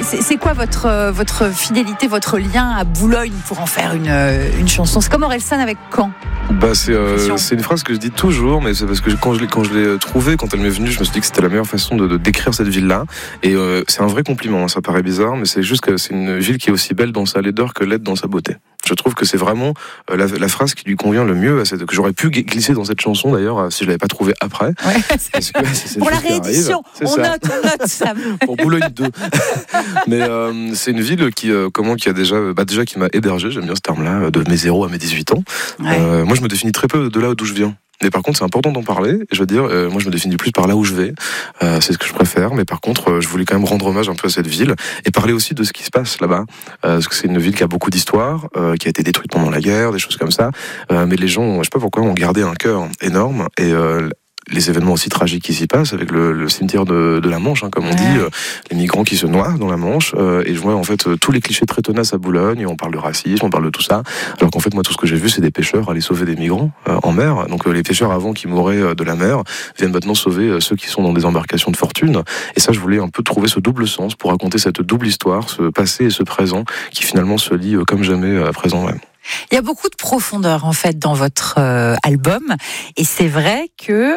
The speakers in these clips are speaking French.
c'est quoi votre fidélité, votre lien à Boulogne pour en faire une chanson? C'est comme Orelsan avec Caen. C'est une phrase que je dis toujours, mais c'est parce que quand je l'ai trouvée, quand elle m'est venue, je me suis dit que c'était la meilleure façon de décrire cette ville-là. Et c'est un vrai compliment, hein, ça paraît bizarre, mais c'est juste que c'est une ville qui est aussi belle dans sa laideur que laide dans sa beauté. Je trouve que c'est vraiment la phrase qui lui convient le mieux, que j'aurais pu glisser dans cette chanson d'ailleurs, si je l'avais pas trouvée après. Ouais, pour la réédition, on note ça. Pour Boulogne 2. Mais c'est une ville qui a déjà qui m'a hébergé, j'aime bien ce terme-là, de mes 0 à mes 18 ans. Ouais. Moi je me définis très peu de là d'où je viens. Mais par contre, c'est important d'en parler. Et je veux dire, moi, je me définis plus par là où je vais. C'est ce que je préfère. Mais par contre, je voulais quand même rendre hommage un peu à cette ville et parler aussi de ce qui se passe là-bas. Parce que c'est une ville qui a beaucoup d'histoire, qui a été détruite pendant la guerre, des choses comme ça. Mais les gens, je sais pas pourquoi, ont gardé un cœur énorme. Et les événements aussi tragiques qui s'y passent avec le cimetière de la Manche, hein, comme on dit, les migrants qui se noient dans la Manche, et je vois en fait tous les clichés très tenaces à Boulogne, on parle de racisme, on parle de tout ça, alors qu'en fait moi tout ce que j'ai vu c'est des pêcheurs aller sauver des migrants en mer, donc les pêcheurs avant qui mouraient de la mer viennent maintenant sauver ceux qui sont dans des embarcations de fortune, et ça je voulais un peu trouver ce double sens pour raconter cette double histoire, ce passé et ce présent qui finalement se lie comme jamais à présent même. Il y a beaucoup de profondeur en fait dans votre album, et c'est vrai que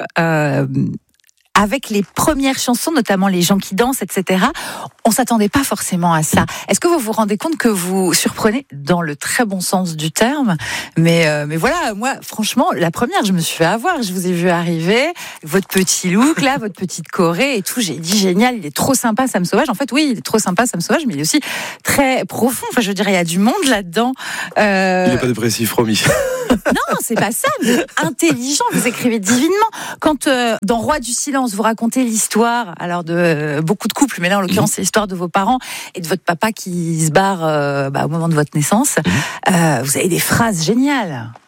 avec les premières chansons, notamment Les gens qui dansent, etc., on s'attendait pas forcément à ça. Est-ce que vous vous rendez compte que vous surprenez dans le très bon sens du terme? Mais voilà, moi, franchement, la première, je me suis fait avoir. Je vous ai vu arriver, votre petit look, là, votre petite choré et tout. J'ai dit génial, il est trop sympa, Sam Sauvage. En fait, oui, il est trop sympa, Sam Sauvage, mais il est aussi très profond. Enfin, je veux dire, il y a du monde là-dedans. Il n'est pas dépressif, promis. Non, c'est pas ça, mais intelligent, vous écrivez divinement. Quand dans Roi du silence, vous racontez l'histoire alors de beaucoup de couples, mais là en l'occurrence c'est l'histoire de vos parents et de votre papa qui se barre au moment de votre naissance, vous avez des phrases géniales.